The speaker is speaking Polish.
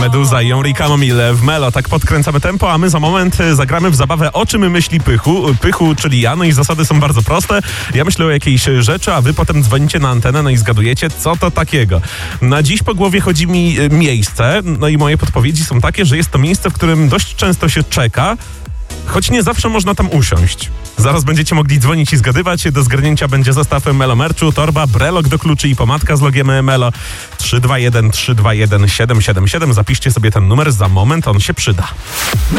Meduza i Henri Camomile w Melo. Tak podkręcamy tempo, a my za moment zagramy w zabawę O czym myśli Pychu. Pychu, czyli ja, no i zasady są bardzo proste. Ja myślę o jakiejś rzeczy, a wy potem dzwonicie na antenę, no i zgadujecie, co to takiego. Na dziś po głowie chodzi mi miejsce, no i moje podpowiedzi są takie, że jest to miejsce, w którym dość często się czeka, choć nie zawsze można tam usiąść. Zaraz będziecie mogli dzwonić i zgadywać. Do zgarnięcia będzie zestaw Melo merchu, torba, brelok do kluczy i pomadka z logiem Melo. 321 321 777. Zapiszcie sobie ten numer, za moment on się przyda.